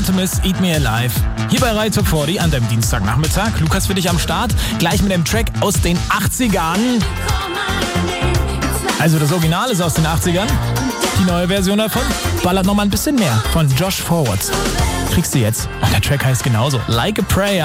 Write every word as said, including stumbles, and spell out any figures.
Artemis, Eat Me Alive. Hier bei Rai Top vierzig an deinem Dienstagnachmittag. Lukas für dich am Start. Gleich mit einem Track aus den achtzigern. Also das Original ist aus den achtzigern. Die neue Version davon ballert nochmal ein bisschen mehr von Josh Forward. Kriegst du jetzt. Und der Track heißt genauso. Like a Prayer.